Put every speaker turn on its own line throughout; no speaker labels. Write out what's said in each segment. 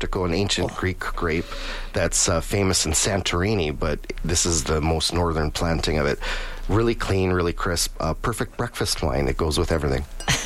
Sceptico, an ancient Greek grape that's famous in Santorini, but this is the most northern planting of it. Really clean, really crisp, perfect breakfast wine. It goes with everything.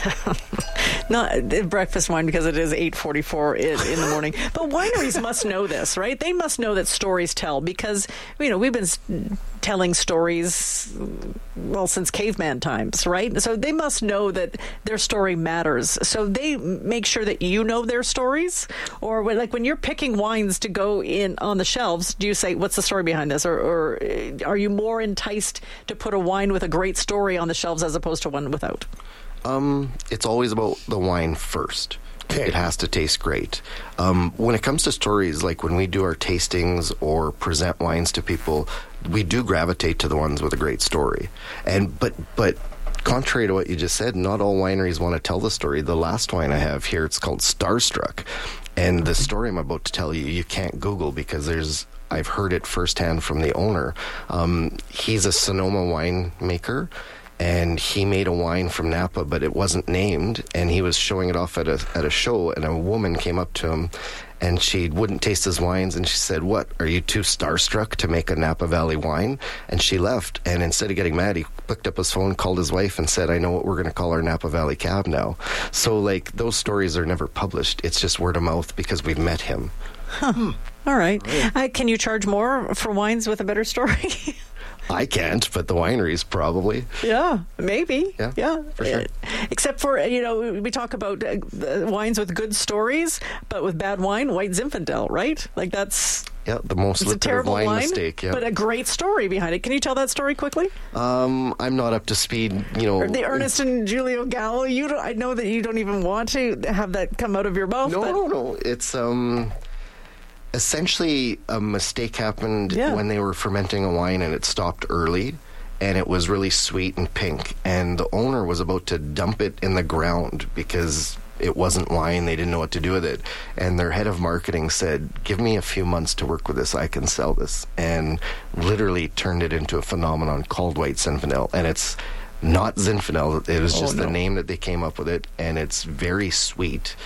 Not breakfast wine because it is 8:44 in the morning. But wineries must know this, right? They must know that stories tell because, we've been telling stories, since caveman times, right? So they must know that their story matters. So they make sure that you know their stories. Or when you're picking wines to go in on the shelves, do you say, what's the story behind this? Or are you more enticed to put a wine with a great story on the shelves as opposed to one without?
It's always about the wine first. Okay. It has to taste great. When it comes to stories, like when we do our tastings or present wines to people, we do gravitate to the ones with a great story. But contrary to what you just said, not all wineries want to tell the story. The last wine I have here, it's called Starstruck. And the story I'm about to tell you, you can't Google because I've heard it firsthand from the owner. He's a Sonoma winemaker. And he made a wine from Napa, but it wasn't named. And he was showing it off at a show, and a woman came up to him, and she wouldn't taste his wines. And she said, "What, are you too starstruck to make a Napa Valley wine?" And she left. And instead of getting mad, he picked up his phone, called his wife, and said, "I know what we're going to call our Napa Valley Cab now." So, those stories are never published. It's just word of mouth because we've met him.
Huh. All right. Can you charge more for wines with a better story?
I can't, but the wineries probably.
Yeah, maybe.
Yeah, for sure.
Except for, we talk about wines with good stories, but with bad wine, White Zinfandel, right? That's...
Yeah, the most lucrative wine mistake. Yeah.
But a great story behind it. Can you tell that story quickly?
I'm not up to speed,
Or the Ernest and Julio Gallo. I know that you don't even want to have that come out of your mouth.
No. It's... Essentially, a mistake happened when they were fermenting a wine and it stopped early and it was really sweet and pink. And the owner was about to dump it in the ground because it wasn't wine. They didn't know what to do with it. And their head of marketing said, "Give me a few months to work with this. I can sell this." And literally turned it into a phenomenon called White Zinfandel. And it's not Zinfandel. It was just the name that they came up with it. And it's very sweet.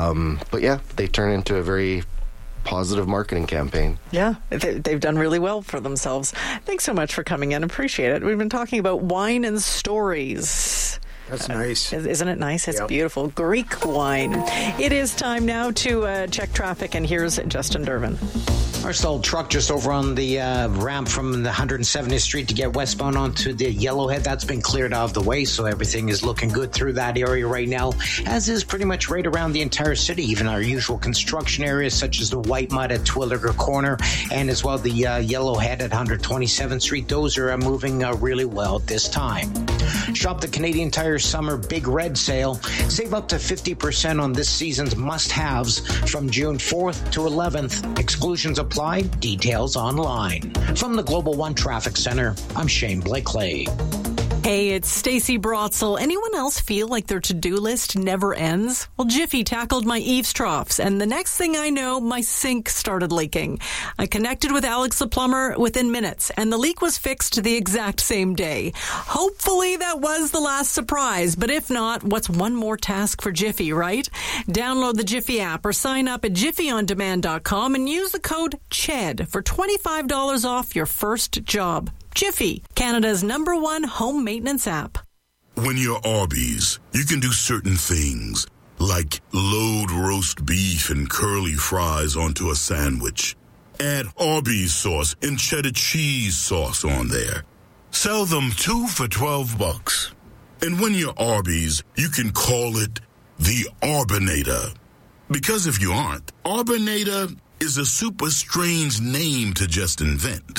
But yeah, they turned into a very positive marketing campaign.
Yeah, they've done really well for themselves. Thanks so much for coming in. Appreciate it. We've been talking about wine and stories.
That's nice.
Isn't it nice? It's beautiful. Greek wine. It is time now to check traffic, and here's Justin Durbin.
Our stalled truck just over on the ramp from the 170th Street to get westbound onto the Yellowhead. That's been cleared out of the way, so everything is looking good through that area right now, as is pretty much right around the entire city. Even our usual construction areas, such as the White Mud at Twilliger Corner, and as well the Yellowhead at 127th Street. Those are moving really well at this time. Shop the Canadian Tire Summer Big Red Sale. Save up to 50% on this season's must-haves from June 4th to 11th. Exclusions apply. Details online. From the Global One Traffic Center, I'm Shane Blakely.
Hey, it's Stacey Brotzel. Anyone else feel like their to-do list never ends? Well, Jiffy tackled my eaves troughs, and the next thing I know, my sink started leaking. I connected with Alex the plumber within minutes, and the leak was fixed the exact same day. Hopefully that was the last surprise, but if not, what's one more task for Jiffy, right? Download the Jiffy app or sign up at jiffyondemand.com and use the code CHED for $25 off your first job. Jiffy, Canada's #1 home maintenance app.
When you're Arby's, you can do certain things, like load roast beef and curly fries onto a sandwich. Add Arby's sauce and cheddar cheese sauce on there. Sell them 2 for $12. And when you're Arby's, you can call it the Arbinator. Because if you aren't, Arbinator is a super strange name to just invent.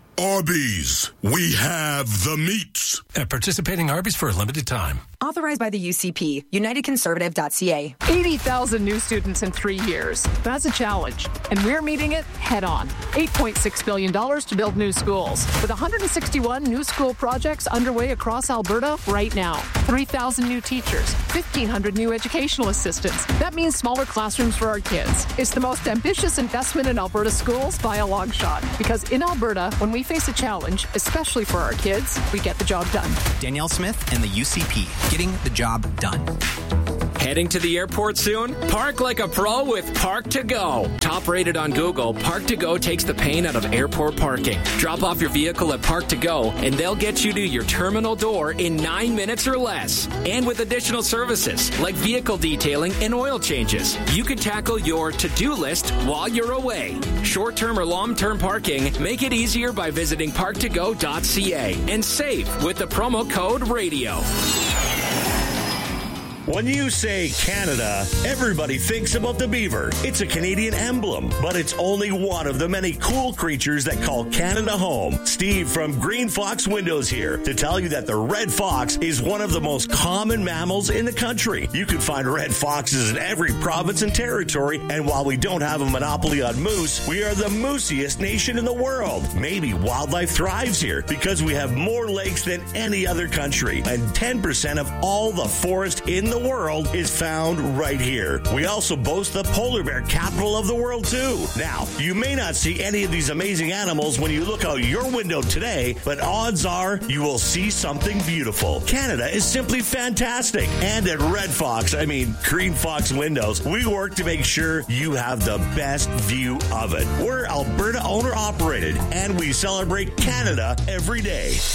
Arby's, we have the meats.
At participating Arby's for a limited time.
Authorized by the UCP, UnitedConservative.ca.
80,000 new students in 3 years. That's a challenge, and we're meeting it head on. $8.6 billion to build new schools, with 161 new school projects underway across Alberta right now. 3,000 new teachers, 1,500 new educational assistants. That means smaller classrooms for our kids. It's the most ambitious investment in Alberta schools by a long shot, because in Alberta, when we face a challenge, especially for our kids, we get the job done.
Danielle Smith and the UCP, getting the job done.
Heading to the airport soon? Park like a pro with Park to Go. Top rated on Google, Park to Go takes the pain out of airport parking. Drop off your vehicle at Park to Go, and they'll get you to your terminal door in 9 minutes or less. And with additional services like vehicle detailing and oil changes, you can tackle your to-do list while you're away. Short-term or long-term parking, make it easier by visiting parktogo.ca and save with the promo code RADIO.
When you say Canada, everybody thinks about the beaver. It's a Canadian emblem, but it's only one of the many cool creatures that call Canada home. Steve from Green Fox Windows here to tell you that the red fox is one of the most common mammals in the country. You can find red foxes in every province and territory, and while we don't have a monopoly on moose, we are the moosiest nation in the world. Maybe wildlife thrives here because we have more lakes than any other country, and 10% of all the forest in the world is found right here. We also boast the polar bear capital of the world too. Now, you may not see any of these amazing animals when you look out your window today, but odds are you will see something beautiful. Canada is simply fantastic. And at Green Fox Windows, we work to make sure you have the best view of it. We're Alberta owner operated, and we celebrate Canada every day.